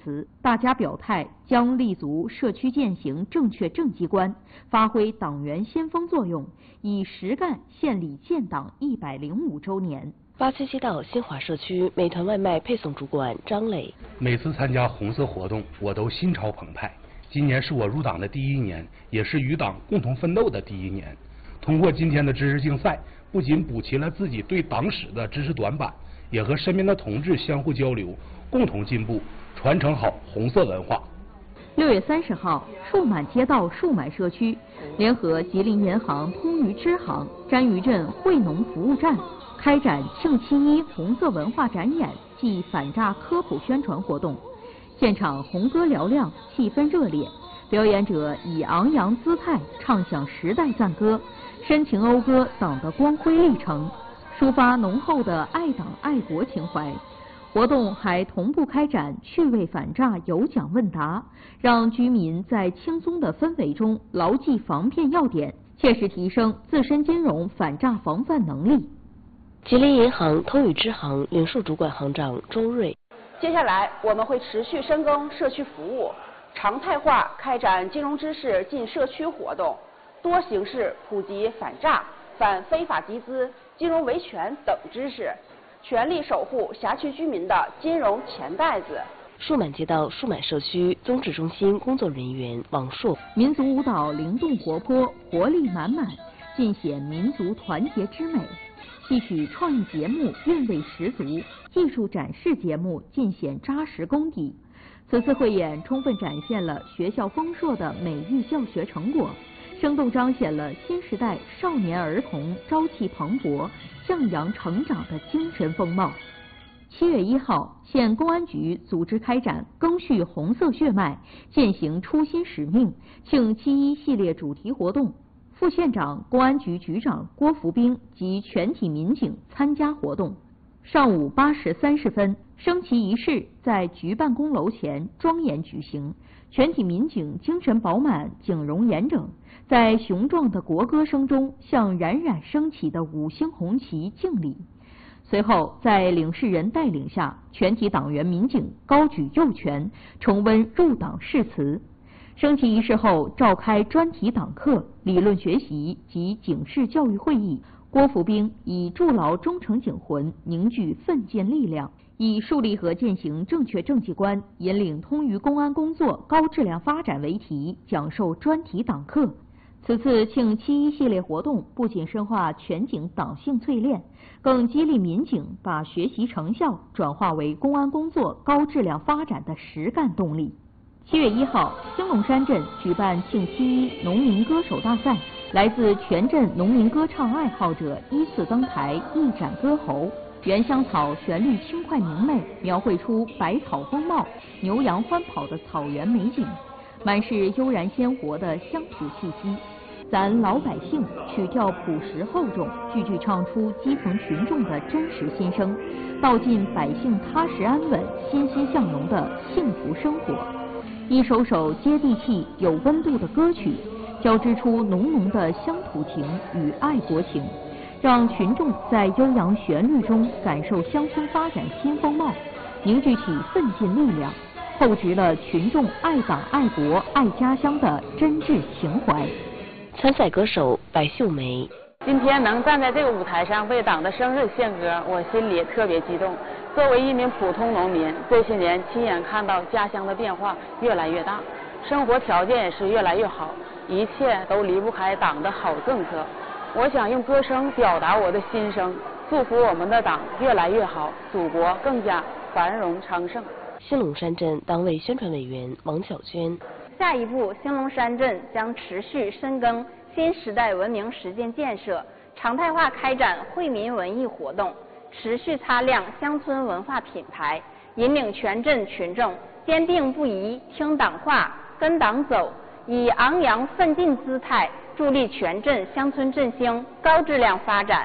辞，大家表态将立足社区践行正确正机关，发挥党员先锋作用，以实干献礼建党105周年。 八七街道新华社区美团外卖配送主管张磊： 每次参加红色活动，我都心潮澎湃。今年是我入党的第1年，也是与党共同奋斗的第1年。通过今天的知识竞赛，不仅补齐了自己对党史的知识短板，也和身边的同志相互交流，共同进步，传承好红色文化。 6月30号，数满街道数满社区联合吉林银行通渝支行、詹隅镇惠农服务站开展庆7·1红色文化展演暨反诈科普宣传活动。现场红歌嘹亮，气氛热烈，表演者以昂扬姿态唱响时代赞歌，深情讴歌党的光辉历程，抒发浓厚的爱党爱国情怀。活动还同步开展趣味反诈有奖问答，让居民在轻松的氛围中牢记防骗要点，切实提升自身金融反诈防范能力。 吉林银行通渝支行零售主管行长周瑞： 接下来我们会持续深耕社区服务，常态化开展金融知识进社区活动，多形式普及反诈、反非法集资、金融维权等知识，全力守护辖区居民的金融钱袋子。 数满街道数满社区宗旨中心工作人员王硕： 民族舞蹈灵动活泼，活力满满，尽显民族团结之美；戏曲创意节目韵味十足，技术展示节目尽显扎实功底。此次汇演充分展现了学校丰硕的美育教学成果，生动彰显了新时代少年儿童朝气蓬勃、向阳成长的精神风貌。7月1号，县公安局组织开展赓续红色血脉，践行初心使命庆7·1系列主题活动。副县长、公安局局长郭福兵及全体民警参加活动。上午8时30分，升旗仪式在局办公楼前庄严举行，全体民警精神饱满，景容严整，在雄壮的国歌声中向冉冉升起的5星红旗敬礼。随后，在领事人带领下，全体党员民警高举右拳，重温入党誓词。升旗仪式后，召开专题党课、理论学习及警示教育会议。郭福兵以筑牢忠诚警魂，凝聚奋进力量，以树立和践行正确政绩观，引领通渝公安工作高质量发展为题，讲授专题党课。此次庆7·1系列活动不仅深化全警党性淬炼，更激励民警把学习成效转化为公安工作高质量发展的实干动力。7月1号，兴隆山镇举办庆7·1农民歌手大赛，来自全镇农民歌唱爱好者依次登台，一展歌喉。原香草旋律轻快明媚，描绘出百草丰茂、牛羊欢跑的草原美景，满是悠然鲜活的乡土气息。咱老百姓曲调朴实厚重，句句唱出基层群众的真实心声，道尽百姓踏实安稳、欣欣向荣的幸福生活。一首首接地气、有温度的歌曲，交织出浓浓的乡土情与爱国情，让群众在悠扬旋律中感受乡村发展新风貌，凝聚起奋进力量，厚植了群众爱党爱国爱家乡的真挚情怀。 参赛歌手白秀梅： 今天能站在这个舞台上为党的生日献歌，我心里特别激动。作为一名普通农民，这些年亲眼看到家乡的变化越来越大，生活条件也是越来越好，一切都离不开党的好政策。我想用歌声表达我的心声，祝福我们的党越来越好，祖国更加繁荣昌盛。 兴隆山镇党委宣传委员王小娟： 下一步，兴隆山镇将持续深耕新时代文明实践建设，常态化开展惠民文艺活动，持续擦亮乡村文化品牌，引领全镇群众坚定不移听党话、跟党走，以昂扬奋进姿态助力全镇乡村振兴高质量发展。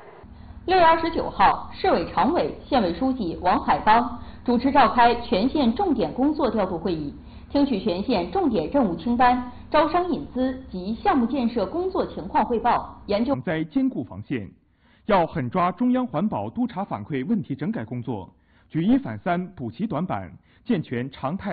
6月29号，市委常委、县委书记王海邦主持召开全县重点工作调度会议，听取全县重点任务清单、招商引资及项目建设工作情况汇报，研究在兼顾防线，要狠抓中央环保督查反馈问题整改工作，举一反三补齐短板，健全常态